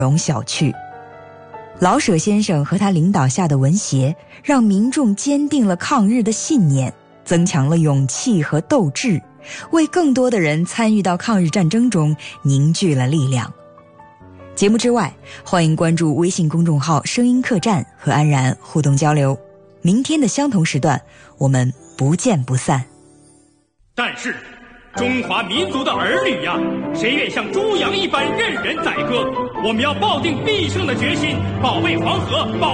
容小觑。老舍先生和他领导下的文协，让民众坚定了抗日的信念，增强了勇气和斗志，为更多的人参与到抗日战争中凝聚了力量。节目之外，欢迎关注微信公众号声音客栈和安然互动交流。明天的相同时段，我们不见不散。 但是中华民族的儿女呀，谁愿像猪羊一般任人宰割？我们要抱定必胜的决心，保卫黄河，保